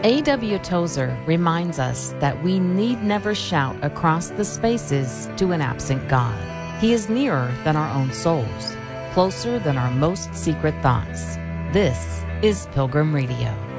A.W. Tozer reminds us that we need never shout across the spaces to an absent God. He is nearer than our own souls, closer than our most secret thoughts. This is Pilgrim Radio.